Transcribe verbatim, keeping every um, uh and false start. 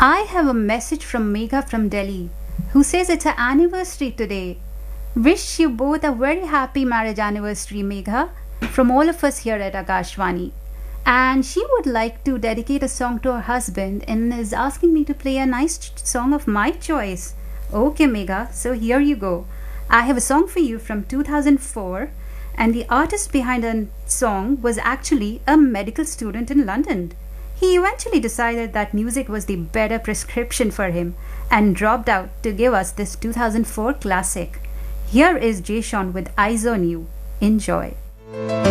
I have a message from Megha from Delhi who says it's her anniversary today. Wish you both a very happy marriage anniversary, Megha, from all of us here at Akashvani. And she would like to dedicate a song to her husband and is asking me to play a nice ch- song of my choice. Okay, Megha, so here you go. I have a song for you from two thousand four, and the artist behind the song was actually a medical student in London. He eventually decided that music was the better prescription for him and dropped out to give us this two thousand four classic. Here is Jay Sean with Eyes on You. Enjoy.